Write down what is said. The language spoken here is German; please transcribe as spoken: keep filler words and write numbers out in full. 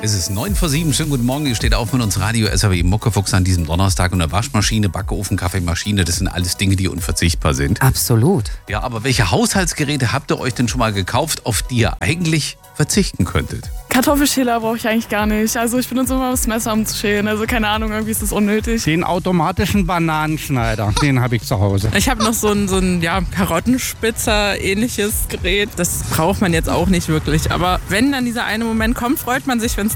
Es ist neun vor sieben. Schönen guten Morgen. Ihr steht auf mit uns Radio S R W Muckefuchs an diesem Donnerstag. Und eine Waschmaschine, Backofen, Kaffeemaschine, das sind alles Dinge, die unverzichtbar sind. Absolut. Ja, aber welche Haushaltsgeräte habt ihr euch denn schon mal gekauft, auf die ihr eigentlich verzichten könntet? Kartoffelschäler brauche ich eigentlich gar nicht. Also ich benutze immer das Messer, um zu schälen. Also keine Ahnung, irgendwie ist das unnötig. Den automatischen Bananenschneider, den habe ich zu Hause. Ich habe noch so ein, so ein ja, Karottenspitzer ähnliches Gerät. Das braucht man jetzt auch nicht wirklich. Aber wenn dann dieser eine Moment kommt, freut man sich, wenn es